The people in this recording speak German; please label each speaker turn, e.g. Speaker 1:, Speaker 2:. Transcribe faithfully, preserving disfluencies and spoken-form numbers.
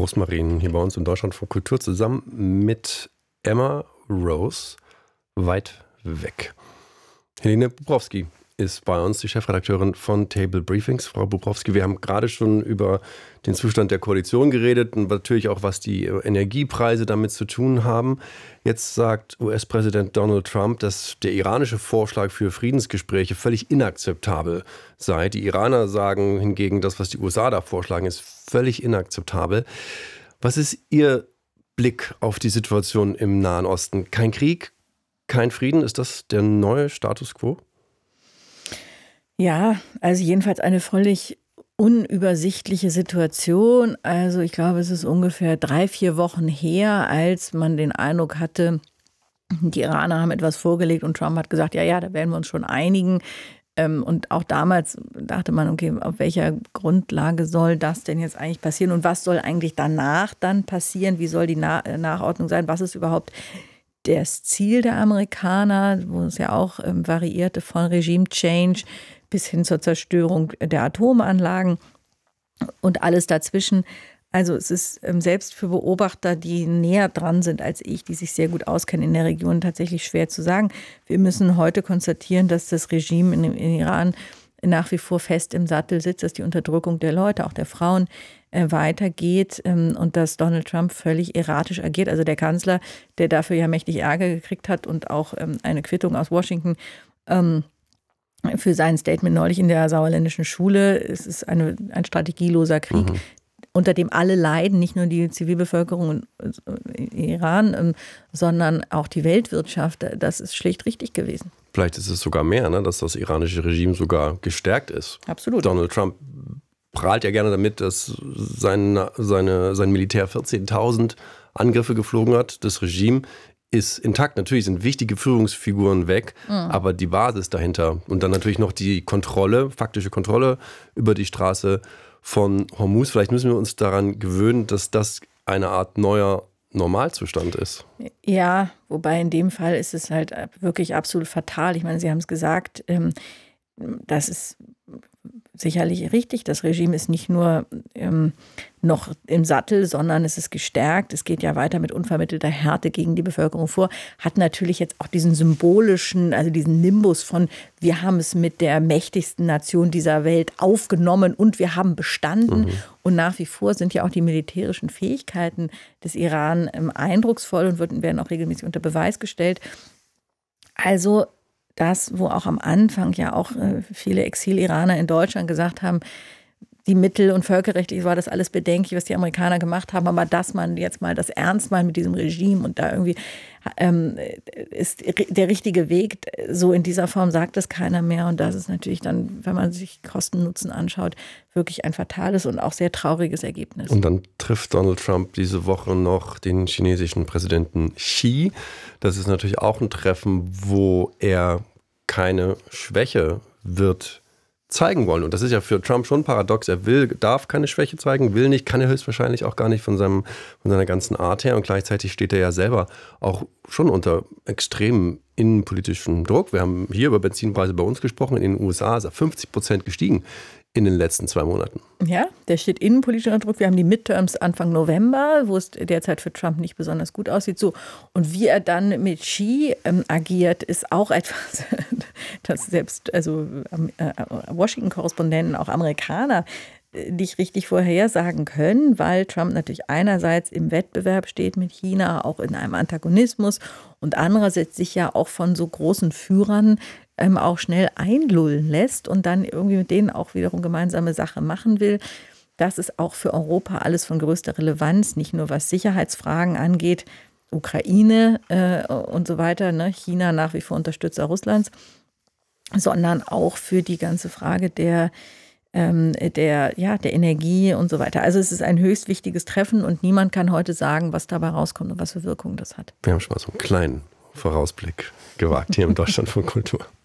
Speaker 1: Rosmarin hier bei uns in Deutschland von Kultur zusammen mit Emma Rose, weit weg. Helene Bubrowski ist bei uns, die Chefredakteurin von Table Briefings. Frau Bubrowski, wir haben gerade schon über den Zustand der Koalition geredet und natürlich auch, was die Energiepreise damit zu tun haben. Jetzt sagt U S-Präsident Donald Trump, dass der iranische Vorschlag für Friedensgespräche völlig inakzeptabel sei. Die Iraner sagen hingegen, das, was die U S A da vorschlagen, ist völlig inakzeptabel. Was ist Ihr Blick auf die Situation im Nahen Osten? Kein Krieg, kein Frieden, ist das der neue Status quo?
Speaker 2: Ja, also jedenfalls eine völlig unübersichtliche Situation. Also ich glaube, es ist ungefähr drei, vier Wochen her, als man den Eindruck hatte, die Iraner haben etwas vorgelegt und Trump hat gesagt, ja, ja, da werden wir uns schon einigen. Und auch damals dachte man, okay, auf welcher Grundlage soll das denn jetzt eigentlich passieren und was soll eigentlich danach dann passieren? Wie soll die Nachordnung sein? Was ist überhaupt das Ziel der Amerikaner, wo es ja auch variierte von Regime Change bis hin zur Zerstörung der Atomanlagen und alles dazwischen. Also es ist selbst für Beobachter, die näher dran sind als ich, die sich sehr gut auskennen in der Region, tatsächlich schwer zu sagen. Wir müssen heute konstatieren, dass das Regime in, in Iran nach wie vor fest im Sattel sitzt, dass die Unterdrückung der Leute, auch der Frauen, äh, weitergeht ähm, und dass Donald Trump völlig erratisch agiert. Also der Kanzler, der dafür ja mächtig Ärger gekriegt hat und auch ähm, eine Quittung aus Washington ähm, für sein Statement neulich in der sauerländischen Schule. Es ist eine, ein strategieloser Krieg, mhm. unter dem alle leiden, nicht nur die Zivilbevölkerung im Iran, sondern auch die Weltwirtschaft. Das ist schlicht richtig gewesen.
Speaker 1: Vielleicht ist es sogar mehr, ne, dass das iranische Regime sogar gestärkt ist.
Speaker 2: Absolut.
Speaker 1: Donald Trump prahlt ja gerne damit, dass sein, seine, sein Militär vierzehntausend Angriffe geflogen hat. Das Regime ist intakt. Natürlich sind wichtige Führungsfiguren weg, mhm. aber die Basis dahinter und dann natürlich noch die Kontrolle, faktische Kontrolle über die Straße von Hormuz. Vielleicht müssen wir uns daran gewöhnen, dass das eine Art neuer Normalzustand ist.
Speaker 2: Ja, wobei in dem Fall ist es halt wirklich absolut fatal. Ich meine, Sie haben es gesagt, das ist sicherlich richtig. Das Regime ist nicht nur ähm, noch im Sattel, sondern es ist gestärkt. Es geht ja weiter mit unvermittelter Härte gegen die Bevölkerung vor. Hat natürlich jetzt auch diesen symbolischen, also diesen Nimbus von, wir haben es mit der mächtigsten Nation dieser Welt aufgenommen und wir haben bestanden. Mhm. Und nach wie vor sind ja auch die militärischen Fähigkeiten des Iran ähm, eindrucksvoll und werden auch regelmäßig unter Beweis gestellt. Also das, wo auch am Anfang ja auch viele Exil-Iraner in Deutschland gesagt haben, die Mittel- und völkerrechtlich war das alles bedenklich, was die Amerikaner gemacht haben, aber dass man jetzt mal das ernst meint mit diesem Regime und da irgendwie ähm, ist der richtige Weg, so in dieser Form sagt das keiner mehr und das ist natürlich dann, wenn man sich Kosten-Nutzen anschaut, wirklich ein fatales und auch sehr trauriges Ergebnis.
Speaker 1: Und dann trifft Donald Trump diese Woche noch den chinesischen Präsidenten Xi. Das ist natürlich auch ein Treffen, wo er keine Schwäche wird zeigen wollen. Und das ist ja für Trump schon paradox. Er will, darf keine Schwäche zeigen, will nicht, kann er höchstwahrscheinlich auch gar nicht von, seinem, von seiner ganzen Art her. Und gleichzeitig steht er ja selber auch schon unter extremem innenpolitischen Druck. Wir haben hier über Benzinpreise bei uns gesprochen. In den U S A ist er fünfzig Prozent gestiegen in den letzten zwei Monaten.
Speaker 2: Ja, der steht innenpolitisch unter Druck. Wir haben die Midterms Anfang November, wo es derzeit für Trump nicht besonders gut aussieht. So. Und wie er dann mit Xi ähm, agiert, ist auch etwas, das selbst also äh, Washington-Korrespondenten, auch Amerikaner, nicht richtig vorhersagen können, weil Trump natürlich einerseits im Wettbewerb steht mit China, auch in einem Antagonismus und andererseits sich ja auch von so großen Führern ähm, auch schnell einlullen lässt und dann irgendwie mit denen auch wiederum gemeinsame Sache machen will. Das ist auch für Europa alles von größter Relevanz, nicht nur was Sicherheitsfragen angeht, Ukraine äh, und so weiter, ne? China nach wie vor Unterstützer Russlands, sondern auch für die ganze Frage der Der, ja, der Energie und so weiter. Also es ist ein höchst wichtiges Treffen und niemand kann heute sagen, was dabei rauskommt und was für Wirkung das hat.
Speaker 1: Wir haben schon mal so einen kleinen Vorausblick gewagt hier im Deutschlandfunk Kultur.